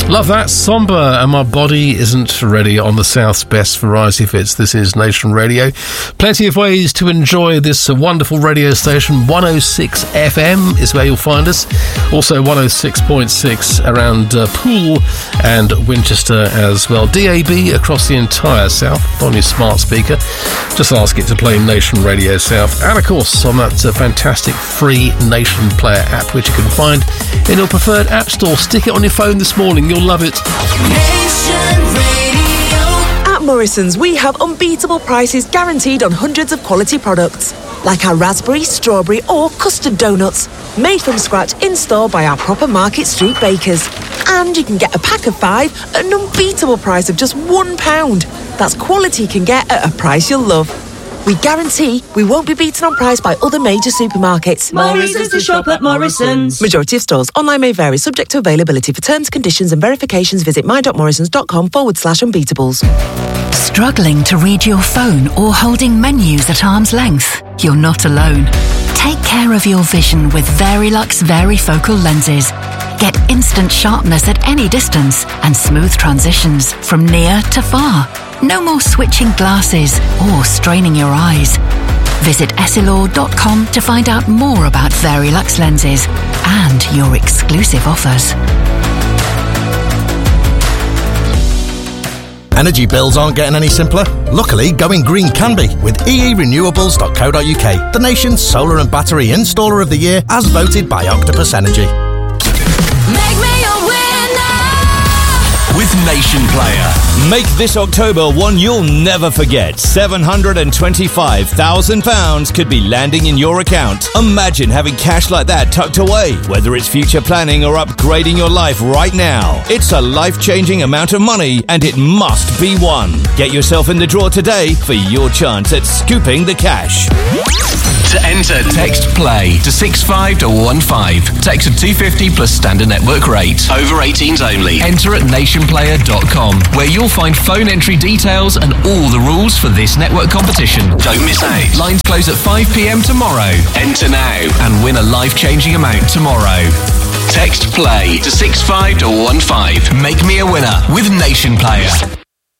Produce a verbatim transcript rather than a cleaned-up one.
Love that. Somber and My Body Isn't Ready on the South's best variety of hits. This is Nation Radio. Plenty of ways to enjoy this wonderful radio station. one oh six F M is where you'll find us. Also one oh six point six around uh, Poole and Winchester as well. D A B across the entire South on your smart speaker. Just ask it to play Nation Radio South. And of course on that uh, fantastic free Nation Player app, which you can find in your preferred app store. Stick it on your phone this morning. You'll love it. Nation Radio. At Morrison's, we have unbeatable prices guaranteed on hundreds of quality products, like our raspberry, strawberry or custard donuts, made from scratch in-store by our proper Market Street bakers. And you can get a pack of five at an unbeatable price of just one pound. That's quality you can get at a price you'll love. We guarantee we won't be beaten on price by other major supermarkets. Morrison's to shop at Morrison's. Majority of stores. Online may vary, subject to availability. For terms, conditions and verifications, visit my.morrisons.com forward slash unbeatables. Struggling to read your phone or holding menus at arm's length? You're not alone. Take care of your vision with Verilux Varifocal lenses. Get instant sharpness at any distance and smooth transitions from near to far. No more switching glasses or straining your eyes. Visit Essilor dot com to find out more about Verilux lenses and your exclusive offers. Energy bills aren't getting any simpler. Luckily, going green can be with e e renewables dot co dot uk, the nation's solar and battery installer of the year as voted by Octopus Energy. Make me a winner with Nation Player. Make this October one you'll never forget. seven hundred twenty-five thousand pounds could be landing in your account. Imagine having cash like that tucked away. Whether it's future planning or upgrading your life right now, it's a life-changing amount of money and it must be won. Get yourself in the draw today for your chance at scooping the cash. To enter, text PLAY to six five one one five. Text at two fifty plus standard network rate. Over eighteens only. Enter at nation player dot com, where you'll find phone entry details and all the rules for this network competition. Don't miss out. Lines close at five p.m. tomorrow. Enter now and win a life-changing amount tomorrow. Text PLAY to six five one one five. Make me a winner with Nation Player.